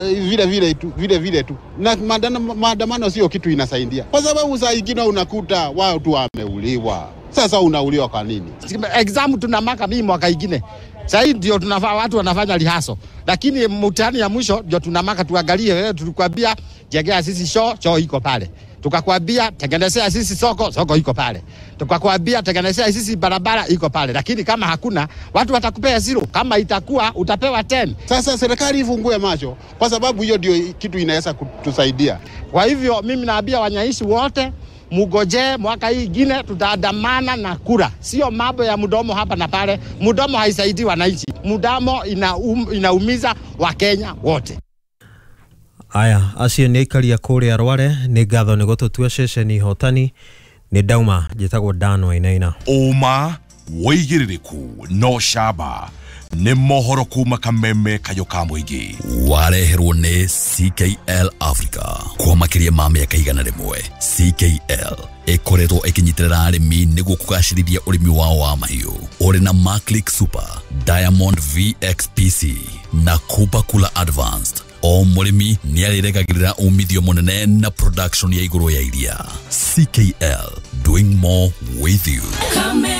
Vile tu. Na maandamano sio kitu inasaidia. Kwa sababu saa nyingine unakuta watu wameuliwa. Sasa unauliwa kwa nini? Exam tunamaka mimi mwaka ingine. Sasa ndio tunafaa watu wanafanya lihaso. Lakini mtihani ya mwisho ndio tunamaka tuangalie wewe tulikwambia jengea sisi show iko pale. Tukakwambia tengenezea sisi soko iko pale. Tukakwambia tengenezea sisi barabara iko pale. Lakini kama hakuna watu watakupea 0. Kama itakuwa utapewa 10. Sasa serikali ifungue macho kwa sababu hiyo ndio kitu inaweza kutusaidia. Kwa hivyo mimi naambia wananchi wote mugoje mwaka hii ingine tutaandamana na kura. Sio mambo ya mdomo hapa na pale. Mdomo haisaidii wananchi. Mdomo inaumiza Wakenya wote. Aya, acio nĩ aikari a kũrĩa Rware nĩ ngatho nĩ gũtũtua ceceni hotani nĩ ndauma njĩtagwo Dan Wainaina. Uma wĩigĩrĩrĩku no camba nĩ mohoro kuma Kameme kayo ka mũingĩ wareherwo nĩ CKL Africa kwa makĩria ma mĩaka 100. CKL ĩkoretwo ĩkĩnyitĩrĩra arĩmi nĩguo kũgacĩrithia ũrĩmi wao wa mahiũ. Ũrĩ na Maclick Super, Diamond VXPC na Kubakula Advanced. O mũrĩmi nĩ arĩregagĩrĩra umithio mũnene na production ya igũrũ ya iria. CKL, doing more with you.